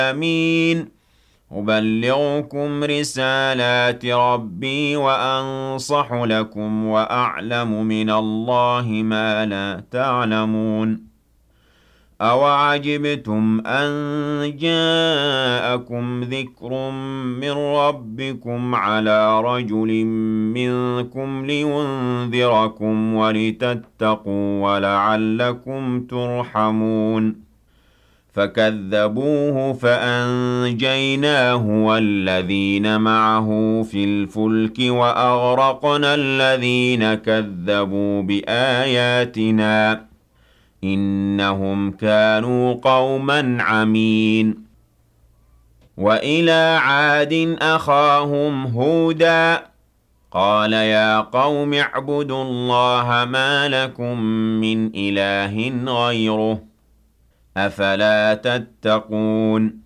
آمين أبلغكم رسالات ربي وأنصح لكم وأعلم من الله ما لا تعلمون أَوَعَجِبْتُمْ أَن جَاءَكُمْ ذِكْرٌ مِّن رَّبِّكُمْ عَلَىٰ رَجُلٍ مِّنكُمْ لِيُنذِرَكُمْ وَلِتَتَّقُوا وَلَعَلَّكُمْ تُرْحَمُونَ فَكَذَّبُوهُ فَأَنجَيْنَاهُ وَالَّذِينَ مَعَهُ فِي الْفُلْكِ وَأَغْرَقْنَا الَّذِينَ كَذَّبُوا بِآيَاتِنَا ۚ إِنَّهُمْ كَانُوا قَوْمًا عَمِينَ وَإِلَىٰ عَادٍ أَخَاهُمْ هُودًا قَالَ يَا قَوْمِ اعْبُدُوا اللَّهَ مَا لَكُم مِّنْ إِلَٰهٍ غَيْرُهُ ۖ أَفَلَا تَتَّقُونَ